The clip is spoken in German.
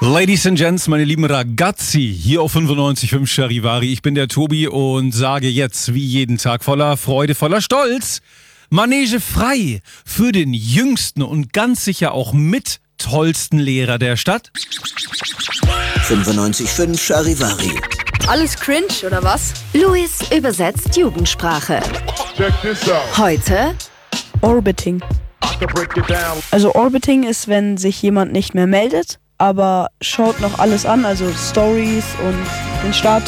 Ladies and Gents, meine lieben Ragazzi, hier auf 95.5 Charivari. Ich bin der Tobi und sage jetzt, wie jeden Tag, voller Freude, voller Stolz, Manege frei für den jüngsten und ganz sicher auch mit tollsten Lehrer der Stadt. 95.5 Charivari. Alles cringe, oder was? Luis übersetzt Jugendsprache. Heute Orbiting. Also Orbiting ist, wenn sich jemand nicht mehr meldet, aber schaut noch alles an, also Stories und den Status